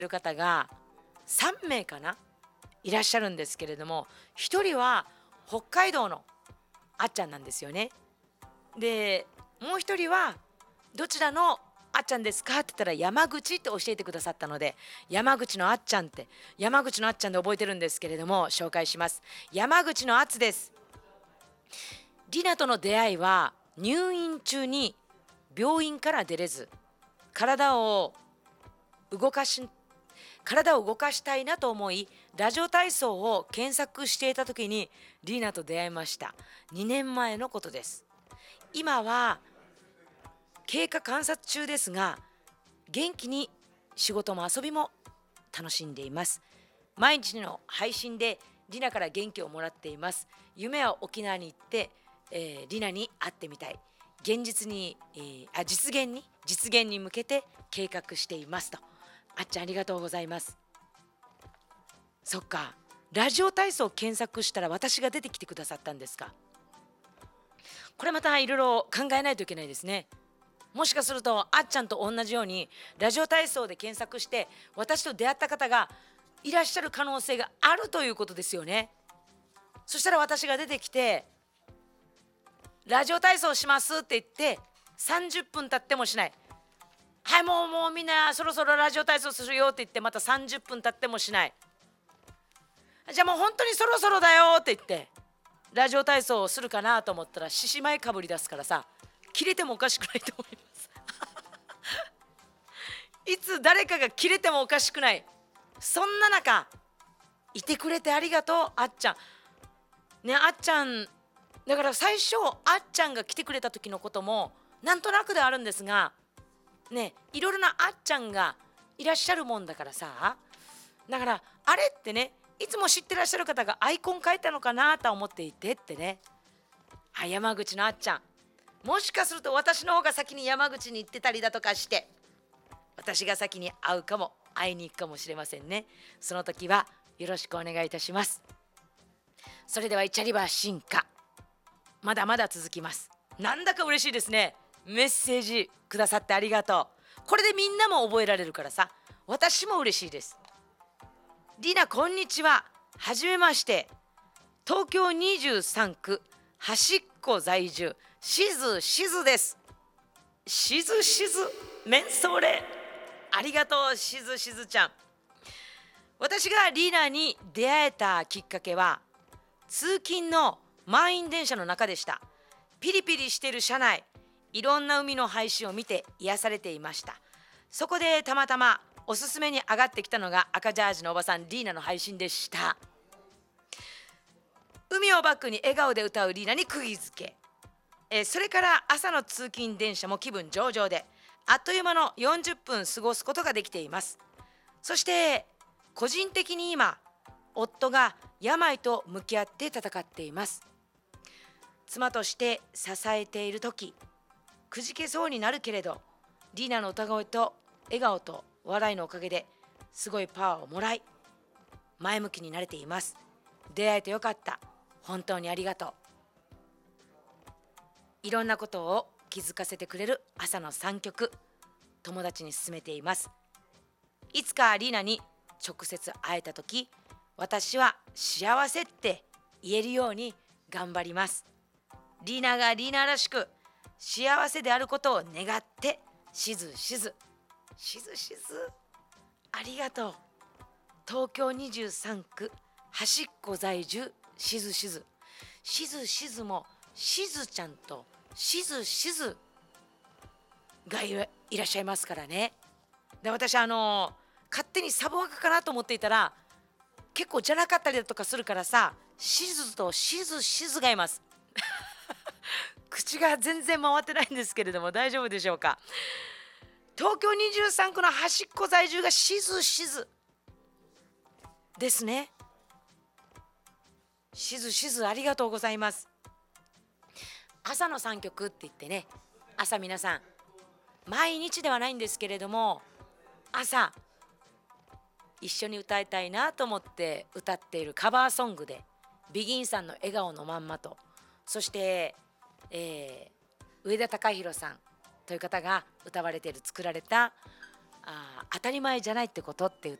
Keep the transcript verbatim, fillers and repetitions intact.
る方がさんめいかないらっしゃるんですけれども、ひとりは北海道のあっちゃんなんですよね。でもうひとりはどちらのあっちゃんですかって言ったら山口って教えてくださったので、山口のあっちゃんって山口のあっちゃんで覚えてるんですけれども、紹介します。山口のあつです。リナとの出会いは入院中に病院から出れず、体を動かし体を動かしたいなと思い、ラジオ体操を検索していた時にリーナと出会いました。にねんまえのことです。今は経過観察中ですが、元気に仕事も遊びも楽しんでいます。毎日の配信でリナから元気をもらっています。夢は沖縄に行って、えー、リナに会ってみたい。現実に、えー、あ実現に実現に向けて計画していますと。あっちゃんありがとうございます。そっか、ラジオ体操を検索したら私が出てきてくださったんですか。これまたいろいろ考えないといけないですね。もしかするとあっちゃんと同じようにラジオ体操で検索して私と出会った方がいらっしゃる可能性があるということですよね。そしたら私が出てきてラジオ体操しますって言ってさんじゅっぷん経ってもしない、はいもうもうみんなそろそろラジオ体操するよって言ってまたさんじゅっぷん経ってもしない、じゃあもう本当にそろそろだよって言ってラジオ体操をするかなと思ったら獅子舞かぶり出すからさ、切れてもおかしくないと思いますいつ誰かが切れてもおかしくない、そんな中いてくれてありがとうあっちゃんね。あっちゃんだから最初あっちゃんが来てくれた時のこともなんとなくであるんですがね、いろいろなあっちゃんがいらっしゃるもんだからさ、だからあれってね、いつも知ってらっしゃる方がアイコン変えたのかなと思っていてってね。あ、山口のあっちゃん、もしかすると私の方が先に山口に行ってたりだとかして、私が先に会うかも会いに行くかもしれませんね。その時はよろしくお願いいたします。それではイチャリバー進化まだまだ続きます。なんだか嬉しいですね。メッセージくださってありがとう。これでみんなも覚えられるからさ、私も嬉しいです。リナこんにちは、はじめまして。東京にじゅうさんく端っこ在住しずしずです。しずしずメンソーレ、ありがとうしずしずちゃん。私がリナに出会えたきっかけは通勤の満員電車の中でした。ピリピリしている車内、いろんな海の配信を見て癒されていました。そこでたまたまおすすめに上がってきたのが赤ジャージのおばさんリーナの配信でした。海をバックに笑顔で歌うリーナに釘付け、えそれから朝の通勤電車も気分上々であっという間のよんじゅっぷん過ごすことができています。そして個人的に今夫が病と向き合って戦っています。妻として支えている時くじけそうになるけれど、リーナの歌声と笑顔と笑いのおかげですごいパワーをもらい前向きになれています。出会えてよかった、本当にありがとう。いろんなことを気づかせてくれる朝のさんきょく友達に勧めています。いつかリーナに直接会えた時、私は幸せって言えるように頑張ります。リーナがリーナらしく幸せであることを願って、しずしずしずしずありがとう。東京にじゅうさんく端っこ在住しずしずしずしずもしずちゃんとしずしずが い, いらっしゃいますからね。で私あの勝手にサブワークかなと思っていたら結構じゃなかったりだとかするからさ、しずとしずしずがいます口が全然回ってないんですけれども大丈夫でしょうか。東京にじゅうさんくの端っこ在住がしずしずですね。しずしずありがとうございます。朝のさんきょくって言ってね、朝皆さん毎日ではないんですけれども朝一緒に歌いたいなと思って歌っているカバーソングでビギンさんの笑顔のまんまと、そして、えー、上田隆弘さんという方が歌われている作られたあー当たり前じゃないってことって